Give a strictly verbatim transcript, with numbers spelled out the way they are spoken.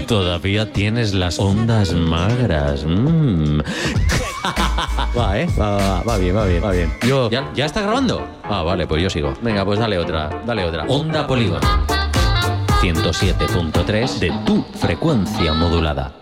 Todavía tienes las ondas magras. Mm. Va, ¿eh? Va, va, va, va bien, va bien, va bien. Yo, ¿ya, ¿Ya está grabando? Ah, vale, pues yo sigo. Venga, pues dale otra, dale otra. Onda Polígono ciento siete punto tres de tu frecuencia modulada.